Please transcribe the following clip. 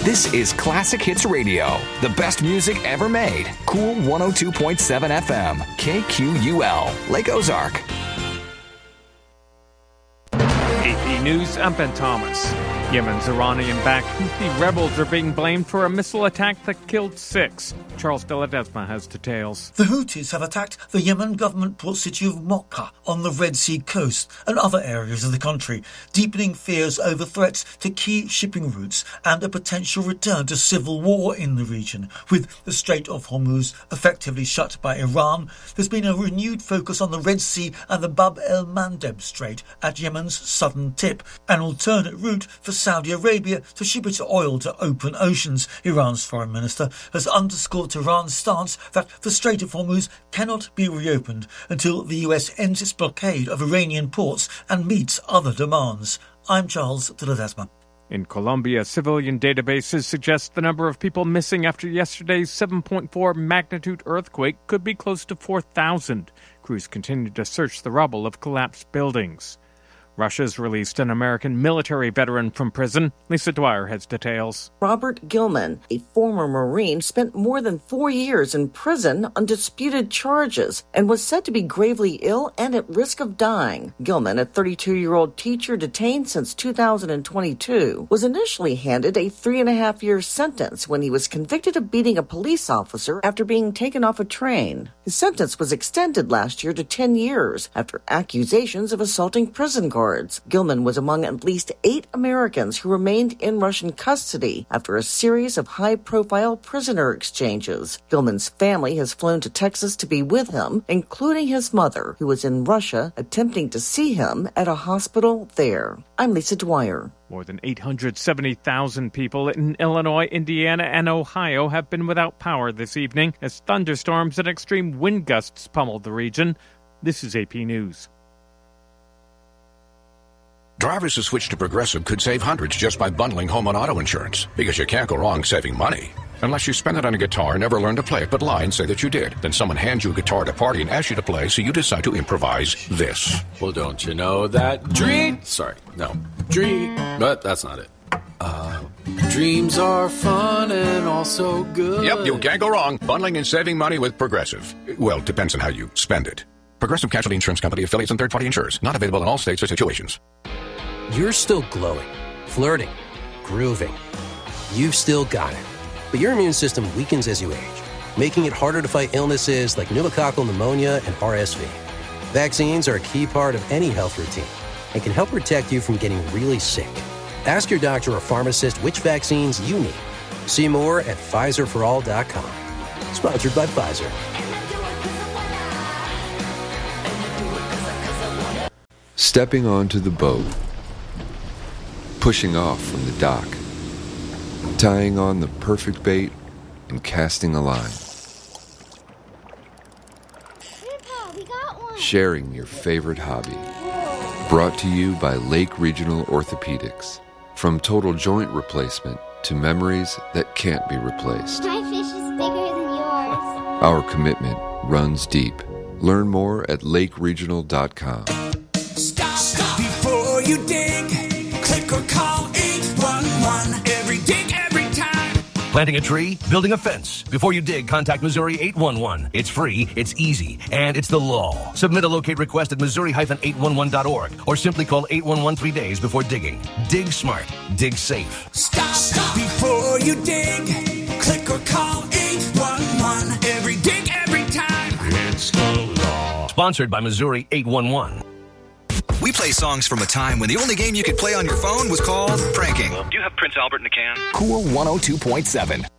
This is Classic Hits Radio, the best music ever made. Cool 102.7 FM, KQUL, Lake Ozark. AP News, I'm Ben Thomas. Yemen's Iranian-backed Houthi rebels are being blamed for a missile attack that killed 6. Charles de Ledesma has details. The Houthis have attacked the Yemen government port city of Mocha on the Red Sea coast and other areas of the country, deepening fears over threats to key shipping routes and a potential return to civil war in the region. With the Strait of Hormuz effectively shut by Iran, there's been a renewed focus on the Red Sea and the Bab el-Mandeb Strait at Yemen's southern tip, an alternate route for Saudi Arabia to ship its oil to open oceans. Iran's foreign minister has underscored Tehran's stance that the Strait of Hormuz cannot be reopened until the US ends its blockade of Iranian ports and meets other demands. I'm Charles de Ledesma. In Colombia, civilian databases suggest the number of people missing after yesterday's 7.4 magnitude earthquake could be close to 4,000. Crews continue to search the rubble of collapsed buildings. Russia's released an American military veteran from prison. Lisa Dwyer has details. Robert Gilman, a former Marine, spent more than 4 years in prison on disputed charges and was said to be gravely ill and at risk of dying. Gilman, a 32-year-old teacher detained since 2022, was initially handed a 3.5-year sentence when he was convicted of beating a police officer after being taken off a train. His sentence was extended last year to 10 years after accusations of assaulting prison guards. Gilman was among at least 8 Americans who remained in Russian custody after a series of high-profile prisoner exchanges. Gilman's family has flown to Texas to be with him, including his mother, who was in Russia attempting to see him at a hospital there. I'm Lisa Dwyer. More than 870,000 people in Illinois, Indiana, and Ohio have been without power this evening as thunderstorms and extreme wind gusts pummeled the region. This is AP News. Drivers who switch to Progressive could save hundreds just by bundling home and auto insurance, because you can't go wrong saving money. Unless you spend it on a guitar and never learn to play it but lie and say that you did. Then someone hands you a guitar at a party and asks you to play, so you decide to improvise this. Well, don't you know that but that's not it. Dreams are fun and also good. Yep, you can't go wrong bundling and saving money with Progressive. Well, depends on how you spend it. Progressive Casualty Insurance Company, affiliates, and third-party insurers. Not available in all states or situations. You're still glowing, flirting, grooving. You've still got it. But your immune system weakens as you age, making it harder to fight illnesses like pneumococcal pneumonia and RSV. Vaccines are a key part of any health routine and can help protect you from getting really sick. Ask your doctor or pharmacist which vaccines you need. See more at PfizerForAll.com. Sponsored by Pfizer. Stepping onto the boat, pushing off from the dock, tying on the perfect bait, and casting a line. Grandpa, we got one. Sharing your favorite hobby. Brought to you by Lake Regional Orthopedics. From total joint replacement to memories that can't be replaced. My fish is bigger than yours. Our commitment runs deep. Learn more at lakeregional.com. Stop before you dig. Click or call 811. Every dig, every time. Planting a tree, building a fence. Before you dig, contact Missouri 811. It's free, it's easy, and it's the law. Submit a locate request at Missouri-811.org or simply call 811 3 days before digging. Dig smart. Dig safe. Stop before you dig. Click or call 811. Every dig, every time. It's the law. Sponsored by Missouri 811. We play songs from a time when the only game you could play on your phone was called pranking. Do you have Prince Albert in a can? Cool 102.7.